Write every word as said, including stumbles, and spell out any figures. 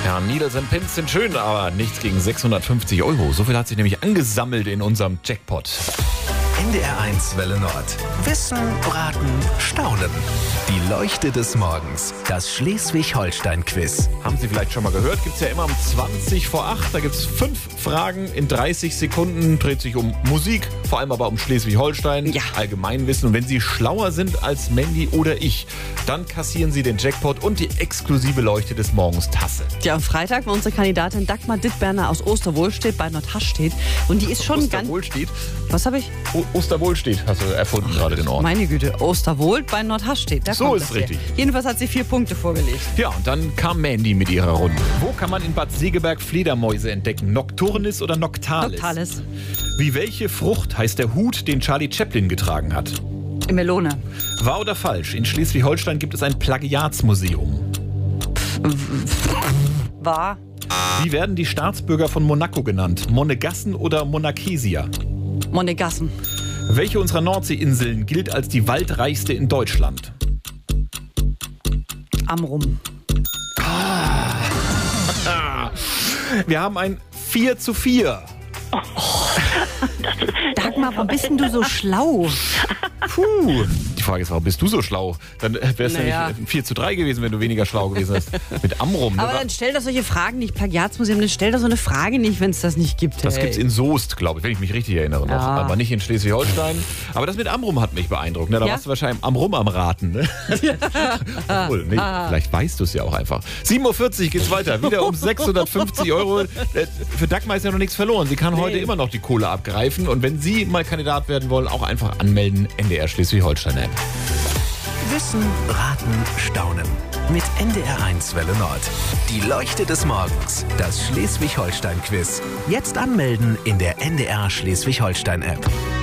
Ja, Needles and Pins sind schön, aber nichts gegen sechshundertfünfzig Euro. So viel hat sich nämlich angesammelt in unserem Jackpot. N D R eins Welle Nord. Wissen, Raten, Staunen. Die Leuchte des Morgens. Das Schleswig-Holstein-Quiz. Haben Sie vielleicht schon mal gehört? Gibt es ja immer um zwanzig vor acht. Da gibt es fünf Fragen in dreißig Sekunden. Dreht sich um Musik, vor allem aber um Schleswig-Holstein. Ja. Allgemeinwissen. Und wenn Sie schlauer sind als Mandy oder ich, dann kassieren Sie den Jackpot und die exklusive Leuchte des Morgens Tasse. Ja, am Freitag war unsere Kandidatin Dagmar Dittberner aus Osterwohlstedt bei Nordhastedt. Und die ist schon ganz... Osterwohlstedt? Was habe ich? O- Osterwohlstedt hast du erfunden gerade den Ort. Meine Güte, Osterwohlt bei Nordhastedt. Da So kommt ist das her. richtig. Jedenfalls hat sie vier Punkte vorgelegt. Ja, und dann kam Mandy mit ihrer Runde. Wo kann man in Bad Segeberg Fledermäuse entdecken? Nocturnis oder Noctalis? Noctalis. Wie welche Frucht heißt der Hut, den Charlie Chaplin getragen hat? Melone. Wahr oder falsch? In Schleswig-Holstein gibt es ein Plagiatsmuseum. War Wie werden die Staatsbürger von Monaco genannt? Monegassen oder Monarchesier? Monegassen. Welche unserer Nordseeinseln gilt als die waldreichste in Deutschland? Amrum. Wir haben ein vier zu vier. Dagmar, warum bist denn du so schlau? Puh. Die Frage ist, warum bist du so schlau? Dann wäre es Naja. nämlich vier zu drei gewesen, wenn du weniger schlau gewesen wärst. Mit Amrum. Ne? Aber dann stell doch solche Fragen nicht, Plagiatsmuseum, dann stell doch so eine Frage nicht, wenn es das nicht gibt. Das ey. gibt's in Soest, glaube ich, wenn ich mich richtig erinnere noch. Ja. Aber nicht in Schleswig-Holstein. Aber das mit Amrum hat mich beeindruckt. Ne? Da Ja? warst du wahrscheinlich am Rum am Raten. Ne? Obwohl, nee, vielleicht weißt du es ja auch einfach. sieben Uhr vierzig geht's weiter. Wieder um sechshundertfünfzig Euro. Äh, Für Dagmar ist ja noch nichts verloren. Sie kann Nee. heute immer noch die Kohle abgreifen. Und wenn Sie mal Kandidat werden wollen, auch einfach anmelden. N D R Schleswig-Holstein-App. Wissen, Raten, Staunen. Mit N D R eins Welle Nord. Die Leuchte des Morgens. Das Schleswig-Holstein-Quiz. Jetzt anmelden in der N D R Schleswig-Holstein-App.